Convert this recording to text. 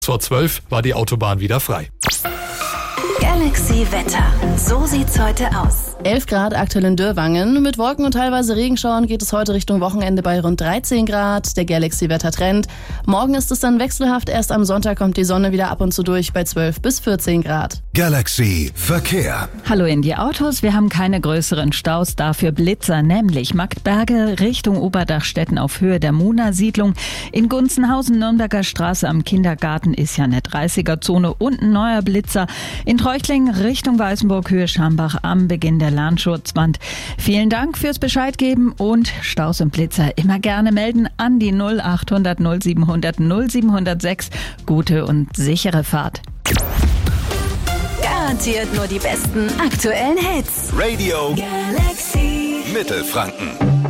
Vor 12 war die Autobahn wieder frei. Galaxy Wetter. So sieht's heute aus. 11 Grad aktuell in Dürrwangen. Mit Wolken und teilweise Regenschauern geht es heute Richtung Wochenende bei rund 13 Grad. Der Galaxy-Wetter-Trend. Morgen ist es dann wechselhaft. Erst am Sonntag kommt die Sonne wieder ab und zu durch bei 12 bis 14 Grad. Galaxy Verkehr. Hallo in die Autos. Wir haben keine größeren Staus, dafür Blitzer, nämlich Marktberge Richtung Oberdachstetten auf Höhe der Muna-Siedlung. In Gunzenhausen, Nürnberger Straße am Kindergarten ist ja eine 30er-Zone und ein neuer Blitzer. In Treuchtlingen Richtung Weißenburg, Höhe Schambach am Beginn der Lernschutzwand. Vielen Dank fürs Bescheid geben und Staus und Blitzer immer gerne melden an die 0800 0700 0706. Gute und sichere Fahrt. Garantiert nur die besten aktuellen Hits. Radio Galaxy Mittelfranken.